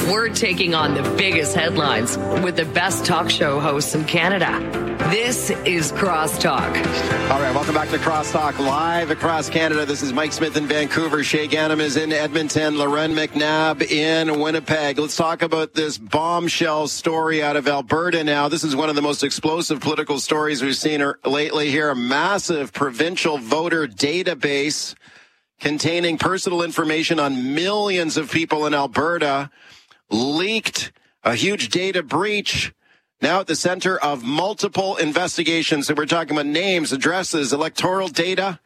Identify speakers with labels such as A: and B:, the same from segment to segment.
A: We're taking on the biggest headlines with the best talk show hosts in Canada. This is Crosstalk.
B: All right, welcome back to Crosstalk live across Canada. This is Mike Smith in Vancouver. Shay Ganem is in Edmonton. Lauren McNabb in Winnipeg. Let's talk about this bombshell story out of Alberta now. This is one of the most explosive political stories we've seen lately here. A massive provincial voter database containing personal information on millions of people in Alberta leaked. A huge data breach. Now at the center of multiple investigations. So we're talking about names, addresses, electoral data,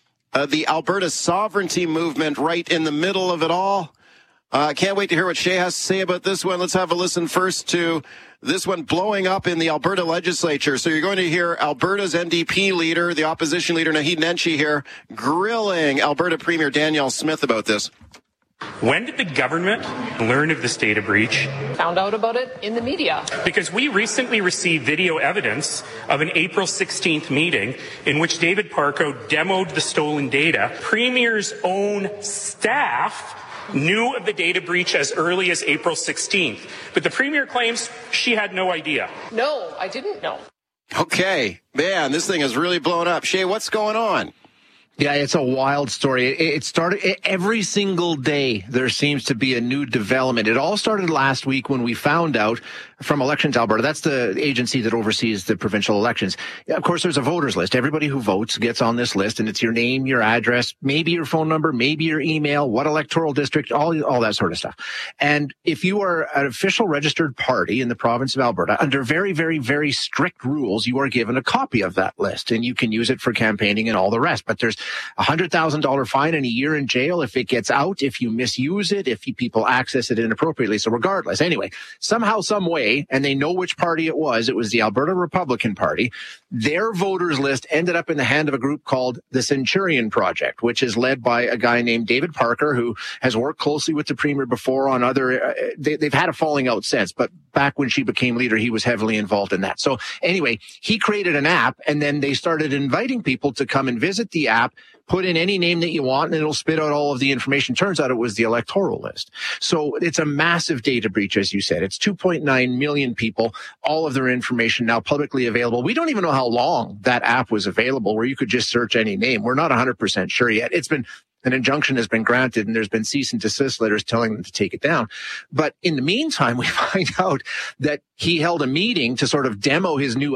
B: the Alberta sovereignty movement right in the middle of it all. Can't wait to hear what Shay has to say about this one. Let's have a listen first to this one blowing up in the Alberta legislature. So you're going to hear Alberta's NDP leader, the opposition leader, Naheed Nenshi here, grilling Alberta Premier Danielle Smith about this.
C: When did the government learn of this data breach?
D: Found out about it in the media.
C: Because we recently received video evidence of an April 16th meeting in which David Parko demoed the stolen data. Premier's own staff knew of the data breach as early as April 16th. But the Premier claims she had no idea.
D: No, I didn't know.
B: Okay. Man, this thing has really blown up. Shay, what's going on?
E: Yeah, it's a wild story. It started every single day. There seems to be a new development. It all started last week when we found out from Elections Alberta. That's the agency that oversees the provincial elections. Of course, there's a voters list. Everybody who votes gets on this list, and it's your name, your address, maybe your phone number, maybe your email, what electoral district, all that sort of stuff. And if you are an official registered party in the province of Alberta, under very, very, very strict rules, you are given a copy of that list, and you can use it for campaigning and all the rest. But there's $100,000 fine and a year in jail if it gets out, if you misuse it, if people access it inappropriately. So regardless, anyway, somehow, some way, and they know which party it was the Alberta Republican Party, their voters list ended up in the hand of a group called the Centurion Project, which is led by a guy named David Parker, who has worked closely with the Premier before on other, they've had a falling out since, but back when she became leader, he was heavily involved in that. So anyway, he created an app, and then they started inviting people to come and visit the app, put in any name that you want, and it'll spit out all of the information. Turns out it was the electoral list. So it's a massive data breach, as you said. It's 2.9 million people, all of their information now publicly available. We don't even know how long that app was available, where you could just search any name. We're not 100% sure yet. An injunction has been granted, and there's been cease and desist letters telling them to take it down. But in the meantime, we find out that he held a meeting to sort of demo his new